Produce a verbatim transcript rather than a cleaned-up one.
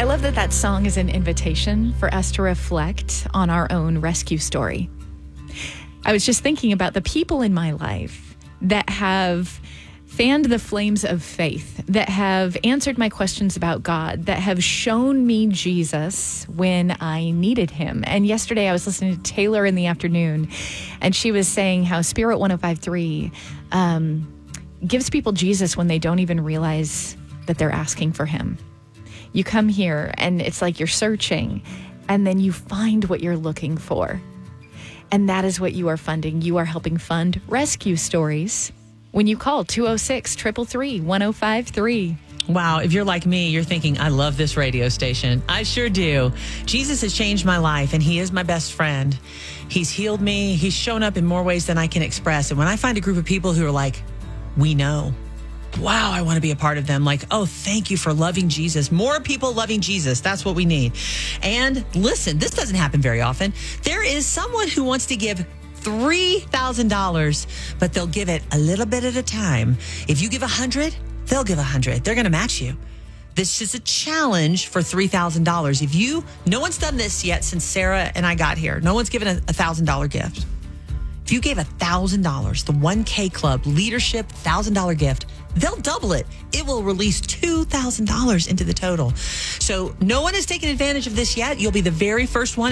I love that that song is an invitation for us to reflect on our own rescue story. I was just thinking about the people in my life that have fanned the flames of faith, that have answered my questions about God, that have shown me Jesus when I needed him. And yesterday I was listening to Taylor in the afternoon, and she was saying how Spirit one oh five point three um, gives people Jesus when they don't even realize that they're asking for him. You come here and it's like you're searching, and then you find what you're looking for. And that is what you are funding. You are helping fund rescue stories when you call two oh six, three three three, one oh five three. Wow, if you're like me, you're thinking, I love this radio station. I sure do. Jesus has changed my life, and he is my best friend. He's healed me. He's shown up in more ways than I can express. And when I find a group of people who are like, we know, wow, I want to be a part of them. Like, oh, thank you for loving Jesus. More people loving Jesus. That's what we need. And listen, this doesn't happen very often. There is someone who wants to give three thousand dollars, but they'll give it a little bit at a time. If you give one hundred dollars, they'll give one hundred dollars. They're going to match you. This is a challenge for three thousand dollars. If you, no one's done this yet since Sarah and I got here. No one's given a one thousand dollars gift. If you gave one thousand dollars, the one K Club leadership one thousand dollars gift, they'll double it. It will release two thousand dollars into the total. So no one has taken advantage of this yet. You'll be the very first one.